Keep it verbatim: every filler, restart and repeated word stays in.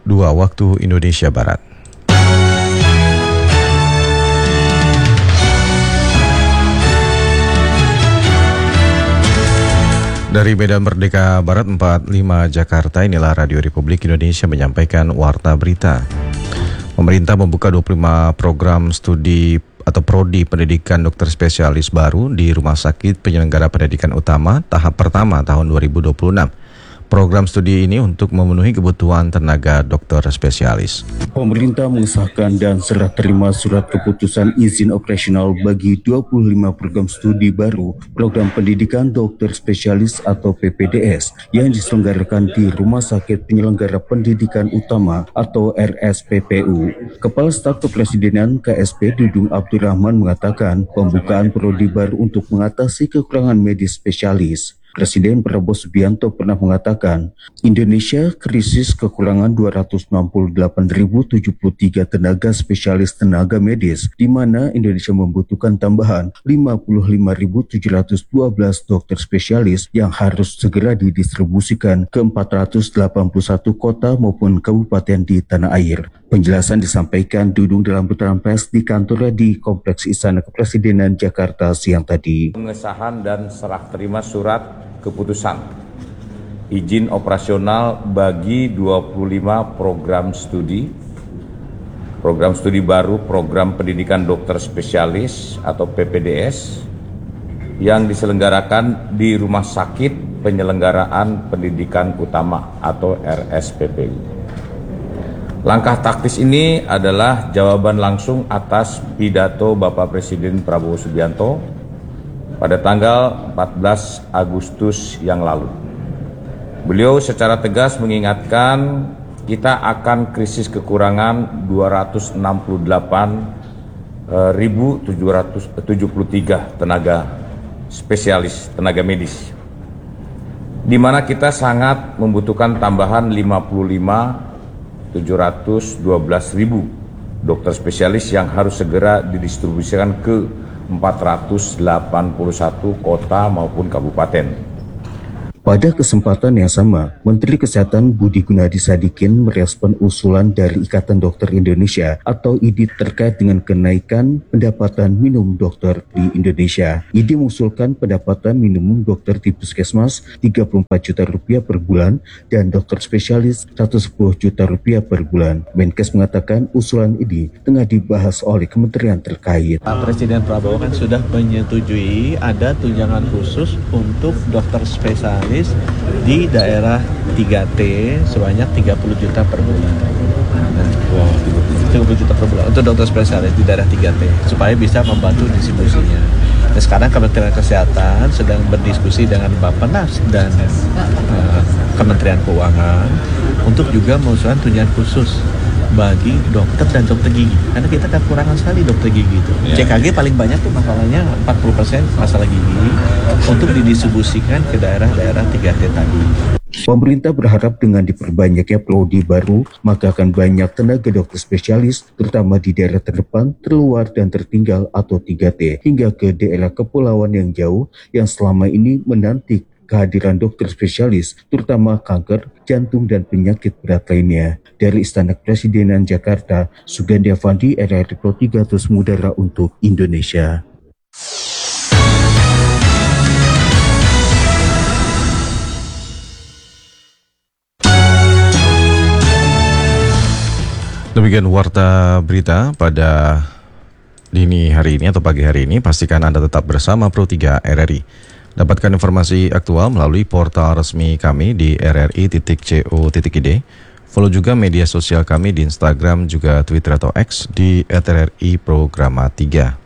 dua waktu Indonesia Barat. Dari Medan Merdeka Barat empat puluh lima Jakarta, inilah Radio Republik Indonesia menyampaikan Warta Berita. Pemerintah membuka dua puluh lima program studi atau prodi pendidikan dokter spesialis baru di Rumah Sakit Penyelenggara Pendidikan Utama tahap pertama tahun dua ribu dua puluh enam. Program studi ini untuk memenuhi kebutuhan tenaga dokter spesialis. Pemerintah mengesahkan dan serah terima surat keputusan izin operasional bagi dua puluh lima program studi baru program pendidikan dokter spesialis atau P P D S yang diselenggarakan di Rumah Sakit Penyelenggara Pendidikan Utama atau R S P P U. Kepala Staf Kepresidenan K S P Dudung Abdurrahman mengatakan pembukaan prodi baru untuk mengatasi kekurangan medis spesialis. Presiden Prabowo Subianto pernah mengatakan, Indonesia krisis kekurangan dua ratus enam puluh delapan ribu tujuh puluh tiga tenaga spesialis tenaga medis, di mana Indonesia membutuhkan tambahan lima puluh lima ribu tujuh ratus dua belas dokter spesialis yang harus segera didistribusikan ke empat ratus delapan puluh satu kota maupun kabupaten di tanah air. Penjelasan disampaikan Dudung dalam putaran pers di kantornya di Kompleks Istana Kepresidenan Jakarta siang tadi. Pengesahan dan serah terima surat keputusan izin operasional bagi dua puluh lima program studi, program studi baru program pendidikan dokter spesialis atau P P D S yang diselenggarakan di Rumah Sakit Penyelenggaraan Pendidikan Utama atau R S P P U. Langkah taktis ini adalah jawaban langsung atas pidato Bapak Presiden Prabowo Subianto pada tanggal empat belas Agustus yang lalu. Beliau secara tegas mengingatkan kita akan krisis kekurangan dua ratus enam puluh delapan ribu tujuh ratus tujuh puluh tiga tenaga spesialis, tenaga medis, di mana kita sangat membutuhkan tambahan lima puluh lima ribu tujuh ratus dua belas ribu dokter spesialis yang harus segera didistribusikan ke empat ratus delapan puluh satu kota maupun kabupaten. Pada kesempatan yang sama, Menteri Kesehatan Budi Gunadi Sadikin merespon usulan dari Ikatan Dokter Indonesia atau I D I terkait dengan kenaikan pendapatan minimum dokter di Indonesia. I D I mengusulkan pendapatan minimum dokter di puskesmas tiga puluh empat juta rupiah per bulan dan dokter spesialis seratus sepuluh juta rupiah per bulan. Menkes mengatakan usulan ini tengah dibahas oleh kementerian terkait. Pak Presiden Prabowo kan sudah menyetujui ada tunjangan khusus untuk dokter spesialis di daerah tiga T sebanyak tiga puluh juta per bulan. Wow, tiga puluh juta per bulan untuk dokter spesialis di daerah tiga T supaya bisa membantu distribusinya. Nah, sekarang Kementerian Kesehatan sedang berdiskusi dengan Bappenas dan uh, Kementerian Keuangan untuk juga mengusulkan tunjangan khusus bagi dokter dan dokter gigi, karena kita kekurangan sekali dokter gigi itu. C K G paling banyak tuh masalahnya empat puluh persen masalah gigi untuk didistribusikan ke daerah-daerah tiga T tadi. Pemerintah berharap dengan diperbanyaknya prodi baru, maka akan banyak tenaga dokter spesialis, terutama di daerah terdepan, terluar dan tertinggal atau tiga T, hingga ke daerah kepulauan yang jauh yang selama ini menanti kehadiran dokter spesialis, terutama kanker, jantung, dan penyakit berat lainnya. Dari Istana Kepresidenan Jakarta, Sugandi Avandi, R R I Pro tiga terus mengudara untuk Indonesia. Demikian Warta Berita pada dini hari ini atau pagi hari ini. Pastikan Anda tetap bersama Pro tiga R R I. Dapatkan informasi aktual melalui portal resmi kami di r r i titik co titik i d. Follow juga media sosial kami di Instagram juga Twitter atau X di at r r i programa tiga.